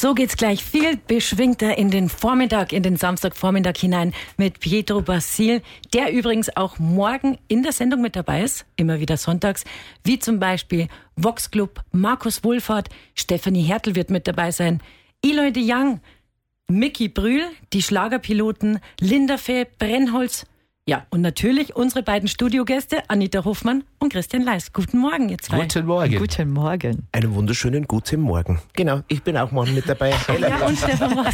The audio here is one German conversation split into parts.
So geht's gleich viel beschwingter in den Vormittag, in den Samstagvormittag hinein mit Pietro Basil, der übrigens auch morgen in der Sendung mit dabei ist, immer wieder sonntags, wie zum Beispiel Vox Club, Markus Wohlfahrt, Stefanie Hertel wird mit dabei sein, Eloy de Young, Micky Brühl, die Schlagerpiloten, Linda Fee, Brennholz. Ja, und natürlich unsere beiden Studiogäste, Anita Hofmann und Christian Leis. Guten Morgen, ihr zwei. Guten Morgen. Guten Morgen. Einen wunderschönen guten Morgen. Genau, ich bin auch morgen mit dabei. Ja, und Stefan was?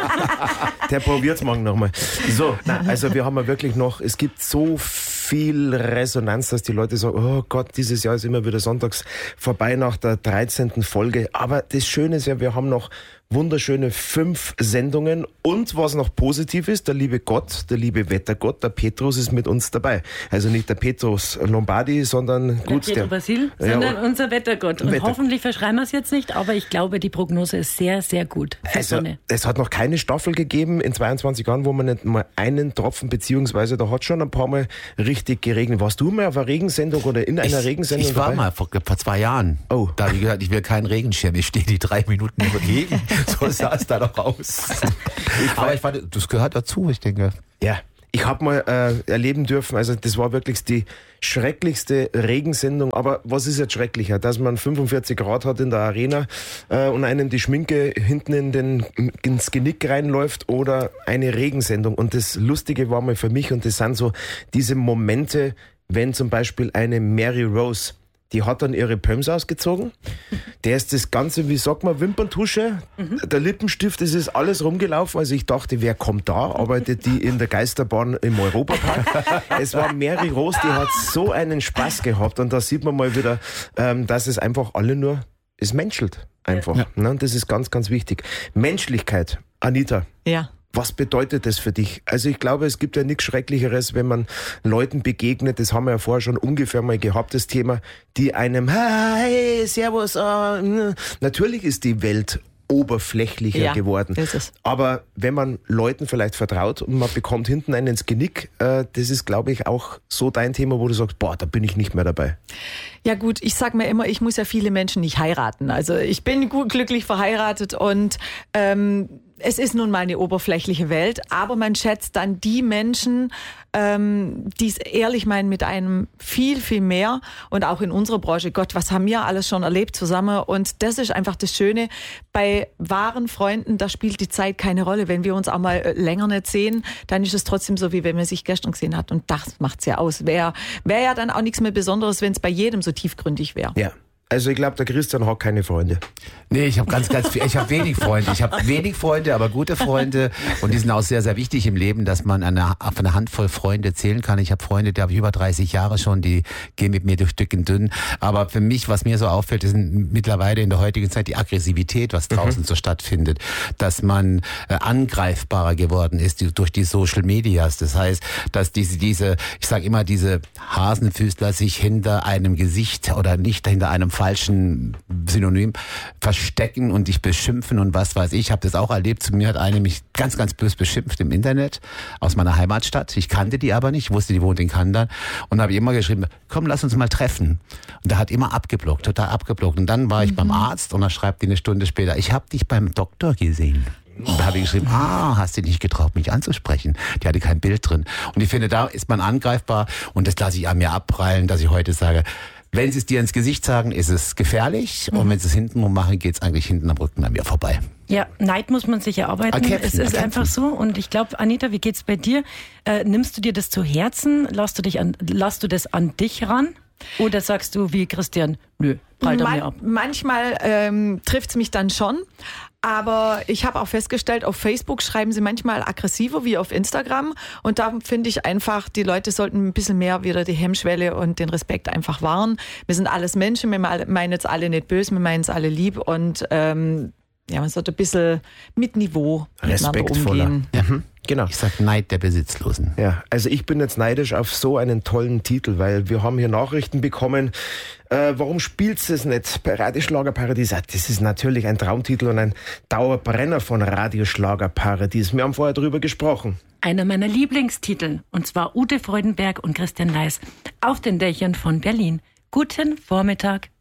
Der probiert's morgen nochmal. So, also wir haben ja wirklich noch, es gibt so viel Resonanz, dass die Leute sagen, oh Gott, dieses Jahr ist immer wieder sonntags vorbei nach der 13. Folge. Aber das Schöne ist ja, wir haben noch wunderschöne 5 Sendungen und was noch positiv ist, der liebe Gott, der liebe Wettergott, der Petrus ist mit uns dabei. Also nicht der Petrus Lombardi, sondern gut, der Pietro Basil, sondern unser Wettergott. Und hoffentlich verschreien wir es jetzt nicht, aber ich glaube, die Prognose ist sehr, sehr gut für Sonne. Es hat noch keine Staffel gegeben in 22 Jahren, wo man nicht mal einen Tropfen, beziehungsweise da hat schon ein paar Mal richtig geregnet. Warst du mal auf einer Regensendung oder in einer Regensendung Ich war dabei? mal vor 2 Jahren. Oh. Da habe ich gesagt, ich will keinen Regenschirm. Ich stehe die 3 Minuten im Regen. So sah es da doch aus. Aber ich fand, das gehört dazu, ich denke. Ja, ich habe mal erleben dürfen, also das war wirklich die schrecklichste Regensendung. Aber was ist jetzt schrecklicher? Dass man 45 Grad hat in der Arena und einem die Schminke hinten ins Genick reinläuft oder eine Regensendung. Und das Lustige war mal für mich, und das sind so diese Momente, wenn zum Beispiel eine Mary Rose, die hat dann ihre Pöms ausgezogen. Der ist das Ganze, wie sagt man, Wimperntusche, der Lippenstift, das ist alles rumgelaufen. Also ich dachte, wer kommt da? Arbeitet die in der Geisterbahn im Europapark? Es war Mary Rose, die hat so einen Spaß gehabt. Und da sieht man mal wieder, dass es einfach alle nur, es menschelt einfach. Ja. Ne? Das ist ganz, ganz wichtig. Menschlichkeit. Anita. Ja. Was bedeutet das für dich? Also ich glaube, es gibt ja nichts Schrecklicheres, wenn man Leuten begegnet, das haben wir ja vorher schon ungefähr mal gehabt, das Thema, die einem, hey, servus, natürlich ist die Welt oberflächlicher geworden. Ist es. Aber wenn man Leuten vielleicht vertraut und man bekommt hinten einen ins Genick, das ist, glaube ich, auch so dein Thema, wo du sagst, boah, da bin ich nicht mehr dabei. Ja gut, ich sag mir immer, ich muss ja viele Menschen nicht heiraten. Also ich bin gut glücklich verheiratet und es ist nun mal eine oberflächliche Welt, aber man schätzt dann die Menschen, die es ehrlich meinen mit einem viel, viel mehr. Und auch in unserer Branche, Gott, was haben wir alles schon erlebt zusammen? Und das ist einfach das Schöne. Bei wahren Freunden, da spielt die Zeit keine Rolle. Wenn wir uns auch mal länger nicht sehen, dann ist es trotzdem so, wie wenn man sich gestern gesehen hat. Und das macht's ja aus. Wäre ja dann auch nichts mehr Besonderes, wenn es bei jedem so tiefgründig wäre. Ja. Also ich glaube, der Christian hat keine Freunde. Nee, ich habe ganz viel. Ich habe wenig Freunde. Ich habe wenig Freunde, aber gute Freunde. Und die sind auch sehr, sehr wichtig im Leben, dass man auf eine Handvoll Freunde zählen kann. Ich habe Freunde, die habe ich über 30 Jahre schon, die gehen mit mir durch dick und dünn. Aber für mich, was mir so auffällt, ist mittlerweile in der heutigen Zeit die Aggressivität, was draußen so stattfindet. Dass man angreifbarer geworden ist durch die Social Medias. Das heißt, dass diese, ich sage immer, diese Hasenfüßler sich hinter einem Gesicht oder nicht hinter einem falschen Synonym verstecken und dich beschimpfen und was weiß ich. Ich habe das auch erlebt. Zu mir hat eine mich ganz, ganz böse beschimpft im Internet aus meiner Heimatstadt. Ich kannte die aber nicht. Ich wusste, die wohnt in Kandern. Und habe immer geschrieben, komm, lass uns mal treffen. Und der hat immer abgeblockt, total abgeblockt. Und dann war ich beim Arzt und da schreibt die eine Stunde später, ich habe dich beim Doktor gesehen. Und da habe ich geschrieben, hast du nicht getraut, mich anzusprechen? Die hatte kein Bild drin. Und ich finde, da ist man angreifbar und das lasse ich an mir abprallen, dass ich heute sage, wenn sie es dir ins Gesicht sagen, ist es gefährlich. Und wenn sie es hintenrum machen, geht es eigentlich hinten am Rücken an mir vorbei. Ja, Neid muss man sich erarbeiten. Es ist einfach so. Und ich glaube, Anita, wie geht's bei dir? Nimmst du dir das zu Herzen? Lasst du das an dich ran? Oder sagst du wie Christian, nö, prallt an mir ab? Manchmal trifft's mich dann schon. Aber ich habe auch festgestellt, auf Facebook schreiben sie manchmal aggressiver wie auf Instagram. Und da finde ich einfach, die Leute sollten ein bisschen mehr wieder die Hemmschwelle und den Respekt einfach wahren. Wir sind alles Menschen, wir meinen jetzt alle nicht böse, wir meinen es alle lieb. Und man sollte ein bisschen mit Niveau miteinander umgehen. Ja. Genau. Ich sag Neid der Besitzlosen. Ja, also ich bin jetzt neidisch auf so einen tollen Titel, weil wir haben hier Nachrichten bekommen, warum spielst du es nicht bei Radioschlagerparadies? Das ist natürlich ein Traumtitel und ein Dauerbrenner von Radioschlagerparadies. Wir haben vorher drüber gesprochen. Einer meiner Lieblingstitel, und zwar Ute Freudenberg und Christian Leis, Auf den Dächern von Berlin. Guten Vormittag.